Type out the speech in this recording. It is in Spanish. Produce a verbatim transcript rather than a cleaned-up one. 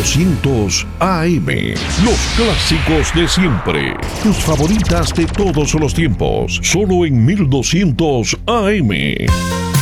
doscientos A M. Los clásicos de siempre. Tus favoritas de todos los tiempos. Solo en mil doscientos A M.